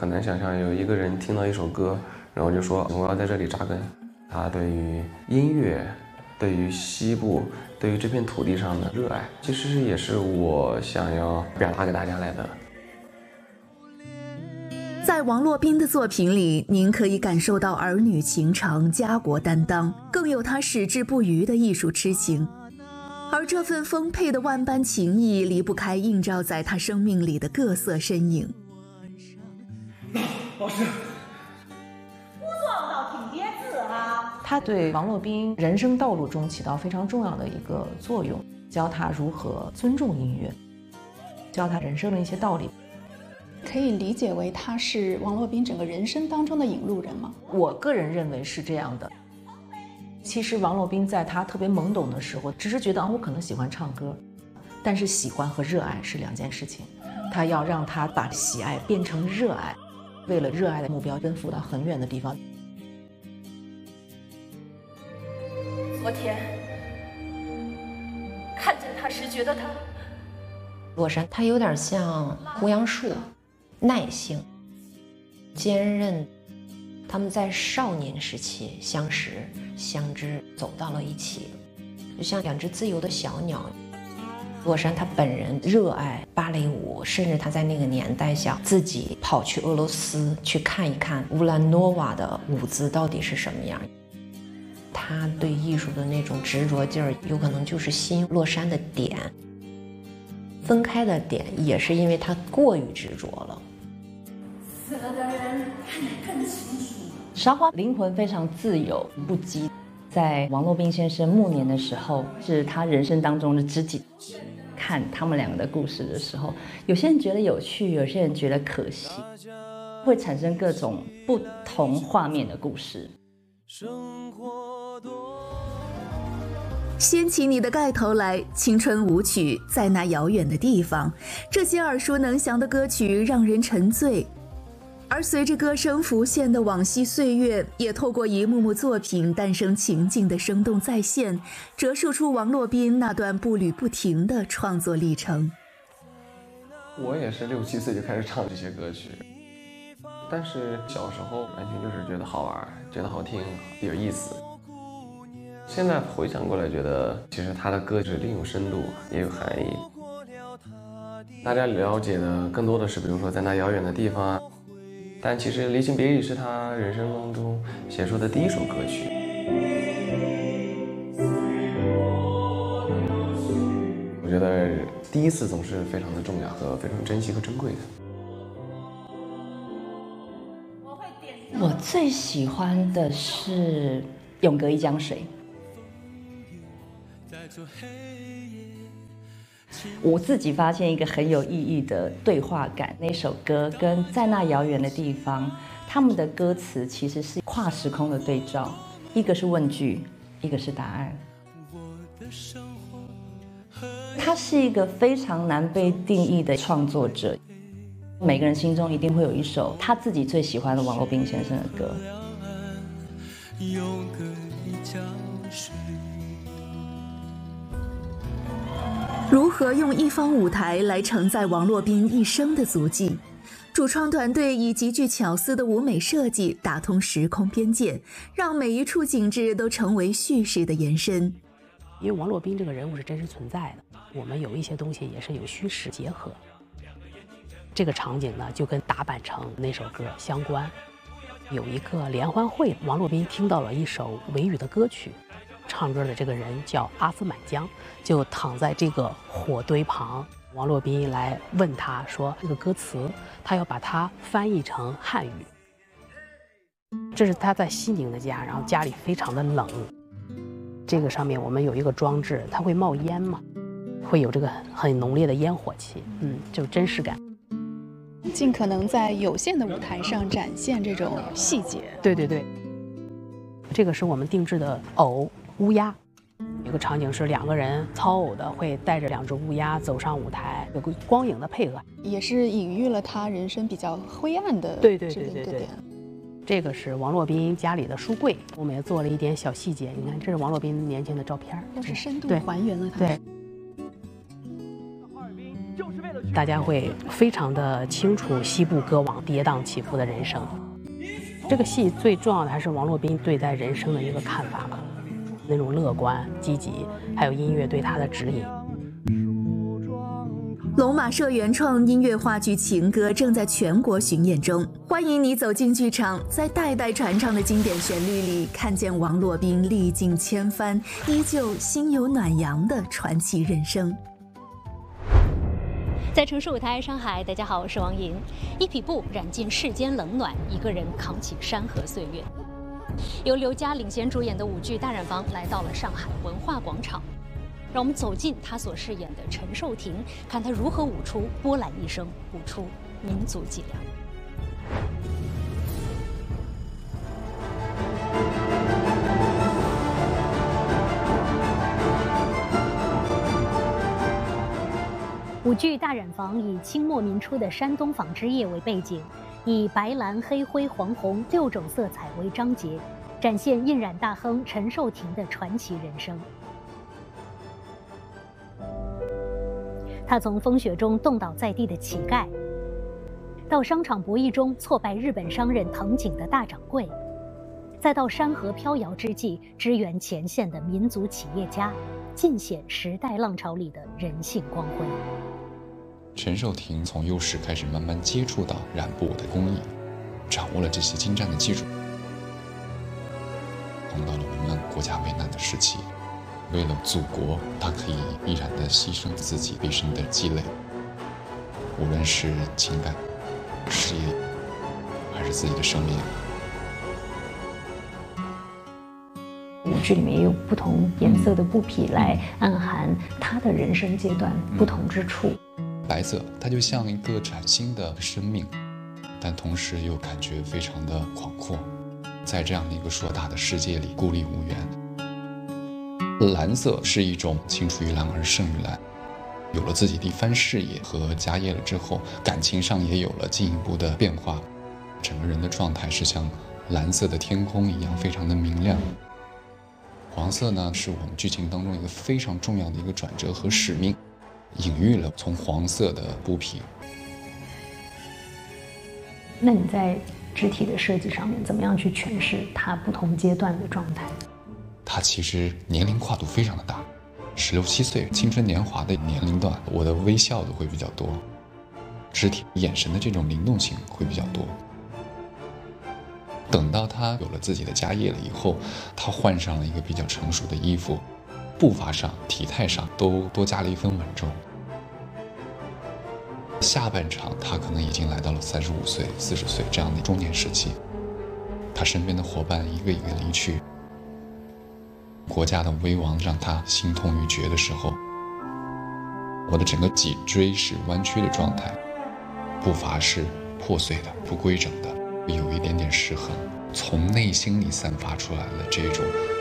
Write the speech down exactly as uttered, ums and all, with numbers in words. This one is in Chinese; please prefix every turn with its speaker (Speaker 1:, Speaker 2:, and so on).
Speaker 1: 很难想象有一个人听到一首歌，然后就说我要在这里扎根。他对于音乐，对于西部，对于这片土地上的热爱，其实也是我想要表达给大家来的。
Speaker 2: 在王洛宾的作品里，您可以感受到儿女情长、家国担当，更有他矢志不渝的艺术痴情。而这份丰沛的万般情谊，离不开映照在他生命里的各色身影。
Speaker 3: 老师，
Speaker 4: 我撞到挺叠字啊！
Speaker 5: 他对王洛宾人生道路中起到非常重要的一个作用，教他如何尊重音乐，教他人生的一些道理。
Speaker 6: 可以理解为他是王洛宾整个人生当中的引路人吗？
Speaker 5: 我个人认为是这样的。其实王洛宾在他特别懵懂的时候，只是觉得啊，我可能喜欢唱歌，但是喜欢和热爱是两件事情。他要让他把喜爱变成热爱，为了热爱的目标奔赴到很远的地方。
Speaker 7: 昨天看见他时，觉得他
Speaker 8: 洛杉他有点像胡杨树，耐性、坚韧。他们在少年时期相识相知，走到了一起，就像两只自由的小鸟。洛杉他本人热爱芭蕾舞，甚至他在那个年代想自己跑去俄罗斯去看一看乌兰诺瓦的舞姿到底是什么样。他对艺术的那种执着劲儿，有可能就是吸引洛杉的点。分开的点也是因为他过于执着了。
Speaker 7: 死了的人看得更清楚。
Speaker 9: 沙花灵魂非常自由不羁，在王洛宾先生暮年的时候，是他人生当中的知己。看他们两个的故事的时候，有些人觉得有趣，有些人觉得可惜，会产生各种不同画面的故事。
Speaker 2: 掀起你的盖头来，青春舞曲，在那遥远的地方，这些耳熟能详的歌曲让人沉醉。而随着歌声浮现的往昔岁月，也透过一幕幕作品诞生情境的生动再现，折射出王洛宾那段步履不停的创作历程。
Speaker 1: 我也是六七岁就开始唱这些歌曲，但是小时候完全就是觉得好玩，觉得好听，有意思。现在回想过来，觉得其实他的歌是另有深度，也有含义。大家了解的更多的是，比如说在那遥远的地方啊。但其实《离情别意》是他人生当中写出的第一首歌曲。我觉得第一次总是非常的重要和非常珍惜和珍贵的。
Speaker 9: 我最喜欢的是《永隔一江水》。我自己发现一个很有意义的对话感，那首歌跟在那遥远的地方，他们的歌词其实是跨时空的对照，一个是问句，一个是答案。他是一个非常难被定义的创作者，每个人心中一定会有一首他自己最喜欢的王洛宾先生的歌。
Speaker 2: 如何用一方舞台来承载王洛宾一生的足迹？主创团队以极具巧思的舞美设计打通时空边界，让每一处景致都成为叙事的延伸。
Speaker 10: 因为王洛宾这个人物是真实存在的，我们有一些东西也是有虚实结合。这个场景呢，就跟打扮成那首歌相关。有一个联欢会，王洛宾听到了一首维语的歌曲。唱歌的这个人叫阿斯满江，就躺在这个火堆旁。王洛宾来问他说：“这个歌词，他要把它翻译成汉语。”这是他在西宁的家，然后家里非常的冷。这个上面我们有一个装置，它会冒烟嘛，会有这个很浓烈的烟火气，嗯，就是真实感。
Speaker 6: 尽可能在有限的舞台上展现这种细节。
Speaker 10: 对对对，这个是我们定制的偶。乌鸦，有个场景是两个人操偶的，会带着两只乌鸦走上舞台，有个光影的配合，
Speaker 6: 也是隐喻了他人生比较灰暗的
Speaker 10: 对对对对对。这个是王洛宾家里的书柜，我们也做了一点小细节。你看，这是王洛宾年轻的照片，
Speaker 6: 都是深度还原了他。
Speaker 10: 对。
Speaker 3: 哈尔滨就是为了去
Speaker 10: 大家会非常的清楚西部歌王跌宕起伏的人生。这个戏最重要的还是王洛宾对待人生的一个看法吧，那种乐观积极，还有音乐对他的指引。
Speaker 2: 龙马社原创音乐话剧《情歌》正在全国巡演中，欢迎你走进剧场，在代代传唱的经典旋律里，看见王洛宾历尽千帆，依旧心有暖阳的传奇人生。
Speaker 3: 在城市舞台上海，大家好，我是王莹。一匹布染尽世间冷暖，一个人扛起山河岁月。由刘佳领衔主演的舞剧《大染坊》来到了上海文化广场。让我们走进他所饰演的陈寿廷，看他如何舞出波澜一生，舞出民族脊梁。舞剧《大染坊》以清末民初的山东纺织业为背景，以白蓝黑灰黄红六种色彩为章节，展现印染大亨陈寿廷的传奇人生。他从风雪中冻倒在地的乞丐，到商场博弈中挫败日本商人藤井的大掌柜，再到山河飘摇之际支援前线的民族企业家，尽显时代浪潮里的人性光辉。
Speaker 11: 陈寿廷从幼时开始慢慢接触到染布的工艺，掌握了这些精湛的技术。碰到了我们国家危难的时期，为了祖国，他可以毅然地牺牲自己毕生的积累，无论是情感、事业，还是自己的生命。
Speaker 3: 舞剧里面也有不同颜色的布匹来暗含他的人生阶段不同之处。
Speaker 11: 白色，它就像一个崭新的生命，但同时又感觉非常的广阔，在这样的一个硕大的世界里孤立无援。蓝色是一种青出于蓝而胜于蓝，有了自己的一番事业和家业了之后，感情上也有了进一步的变化，整个人的状态是像蓝色的天空一样非常的明亮。黄色呢，是我们剧情当中一个非常重要的一个转折和使命，隐喻了从黄色的布匹。
Speaker 3: 那你在肢体的设计上面怎么样去诠释它不同阶段的状态？
Speaker 11: 他其实年龄跨度非常的大，十六七岁青春年华的年龄段，我的微笑的会比较多，肢体眼神的这种灵动性会比较多。等到他有了自己的家业了以后，他换上了一个比较成熟的衣服，步伐上体态上都多加了一分稳重。下半场他可能已经来到了三十五岁四十岁这样的中年时期，他身边的伙伴一个一个离去，国家的危亡让他心痛欲绝的时候，我的整个脊椎是弯曲的状态，步伐是破碎的不规整的，有一点点失衡，从内心里散发出来了这种